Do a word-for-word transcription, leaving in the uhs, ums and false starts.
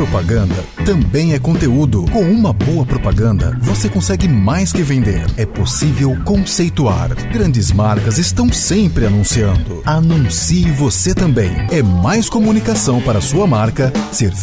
propaganda também é conteúdo. Com uma boa propaganda, você consegue mais que vender. É possível conceituar. Grandes marcas estão sempre anunciando. Anuncie você também. É mais comunicação para a sua marca, servir